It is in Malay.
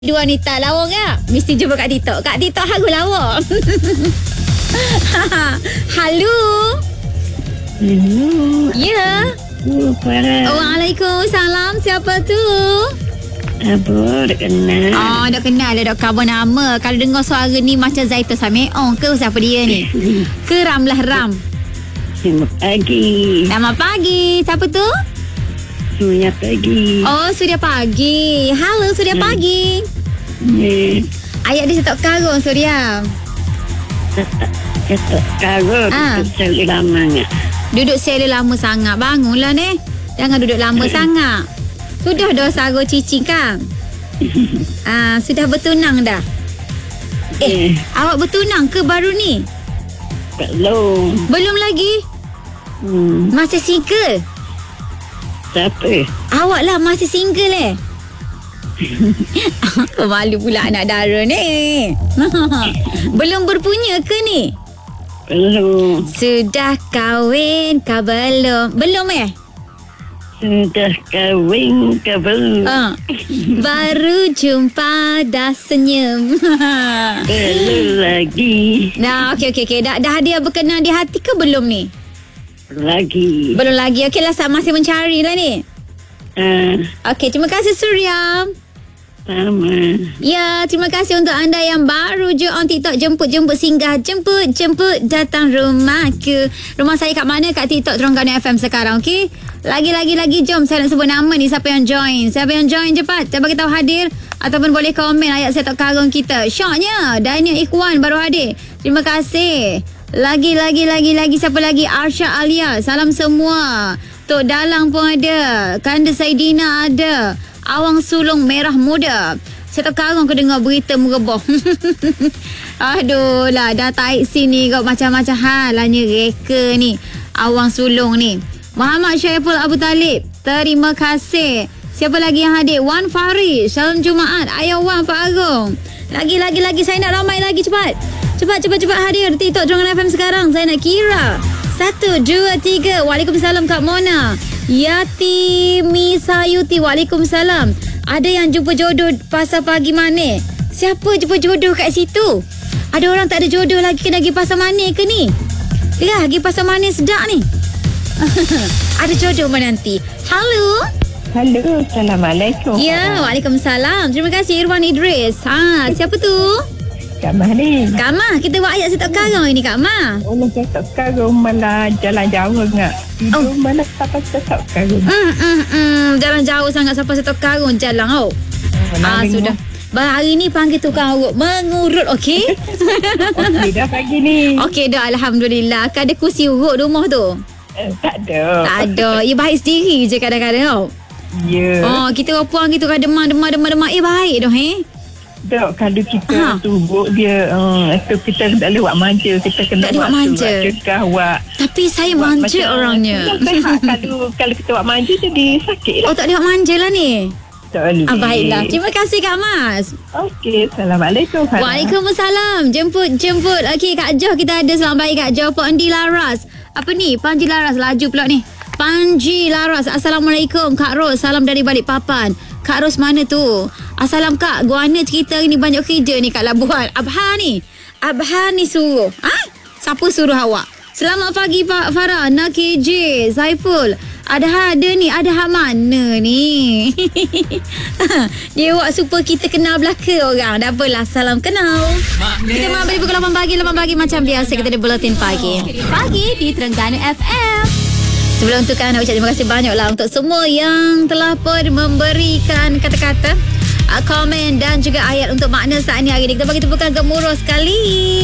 Dua wanita lawa tak? Mesti jumpa kat TikTok. Kat TikTok aku lawa. Halo. Ya. Waalaikumsalam. Siapa tu? Apa dah kenal? Oh, dah kenal dah. Dah cover nama. Kalau dengar suara ni macam Zaita Sameong ke siapa dia ni? Ke Ramlah Ram? Selamat pagi. Selamat pagi. Siapa tu? Surya pagi. Oh, Surya Pagi. Halo Surya Pagi. Ayat dia setok karung Surya. Ketok karut. Selalu lama tak? Duduk sel lama sangat. Bangunlah ni. Jangan duduk lama sangat. Sudah dah sarung cici kan? Sudah bertunang dah? Awak bertunang ke baru ni? Belum. Belum lagi? Masih single? Siapa? Awak lah masih single Malu pula anak dara ni. Belum berpunya ke ni? Belum. Sudah kahwin ke belum? Belum Sudah kahwin ke belum? Baru jumpa dah senyum. Belum lagi. Nah, okey. Dah ada berkenan di hati ke belum ni? Lagi. Belum lagi. Okeylah, masih mencari lah ni. Okey, terima kasih Surya. Sama. Ya, terima kasih untuk anda yang baru je on TikTok. Jemput singgah. Jemput datang rumahku. Rumah saya kat mana? Kat TikTok Terengganu FM sekarang, okey? Lagi, jom saya nak sebut nama ni. Siapa yang join? Cepat. Saya bagi tahu hadir ataupun boleh komen ayat setok karung kita. Syoknya Daniel Ikhwan baru hadir. Terima kasih. Lagi siapa lagi? Arsha Alia. Salam semua. Tok Dalang pun ada. Kanda Saidina ada. Awang Sulung Merah Muda. Saya tak karung aku dengar berita merebah. Aduh lah, dah taik sini kau macam-macam halanya reka ni. Awang Sulung ni. Muhammad Syaiful Abu Talib. Terima kasih. Siapa lagi yang hadir? Wan Faris. Salam Jumaat. Ayah Wan Pak Agong. Lagi. Saya nak ramai lagi. Cepat hadir TikTok Terengganu FM sekarang. Saya nak kira 1, 2, 3. Waalaikumsalam Kak Mona. Yati Misayuti. Waalaikumsalam. Ada yang jumpa jodoh pasar pagi mana? Siapa jumpa jodoh kat situ? Ada orang tak ada jodoh lagi kena pergi pasar mana ke ni? Ya, pergi pasar mana sedap ni? Ada jodoh menanti. Halo, Assalamualaikum. Ya, Waalaikumsalam. Terima kasih Irwan Idris. Siapa tu? Kak Mah ni. Kak Mah, kita buat ayat setok karung ini Kak Mah. Orang setok karung malah jalan jauh ngak. Itu mana sampai setok karung. Jalan jauh sangat sampai setok karung jalan sudah. Hari ni panggil tukang urut mengurut, okey? Okey dah pagi ni. Okey dah, alhamdulillah. Kan ada kursi urut rumah tu? Tak ada. Ya, baik sendiri je kadang-kadang Ya. Kita orang puang gitu kan demam. Baik dah Tak, kalau kita tubuh dia itu kita tak boleh buat manja. Kita kena buat manja. Cegah buat. Tapi saya manja orangnya. Kalau kita buat manja jadi sakit lah. Tak boleh buat manja lah ni. Tak boleh. Baiklah. Terima kasih Kak Mas. Okey, Assalamualaikum. Waalaikumsalam. Jemput. Okey, Kak Joh kita ada. Selamat pagi Kak Joh. Pondi Laras. Apa ni? Panji Laras. Laju pula ni. Panji Laras. Assalamualaikum Kak Ros. Salam dari Balikpapan. Kak Ros mana tu? Assalam Kak. Guana cerita ni banyak kerja ni Kak Labuan. Abha ni suruh. Siapa suruh awak? Selamat pagi Pak Farah. Nak KJ Zaiful. Ada ni. Ada hak mana ni? Dia buat supaya kita kenal belaka orang. Dah apalah. Salam kenal. Kita malam beri pukul 8 pagi macam biasa. Kita ada bulletin pagi di Terengganu FM. Sebelum tu kan nak ucap terima kasih banyaklah untuk semua yang telah pun memberikan kata-kata, komen dan juga ayat untuk makna saat ini hari ini. Kita bagi tepukan gemuruh sekali.